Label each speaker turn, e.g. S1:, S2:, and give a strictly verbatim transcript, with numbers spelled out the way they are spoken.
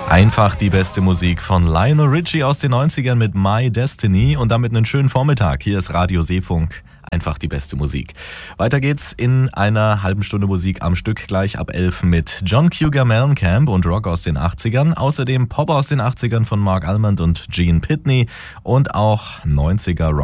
S1: Einfach die beste Musik von Lionel Richie aus den neunzigern mit My Destiny und damit einen schönen Vormittag. Hier ist Radio Seefunk. Einfach die beste Musik. Weiter geht's in einer halben Stunde Musik am Stück gleich ab elf mit John Cougar Mellencamp und Rock aus den achtzigern. Außerdem Pop aus den achtzigern von Mark Almond und Gene Pitney und auch neunziger Rock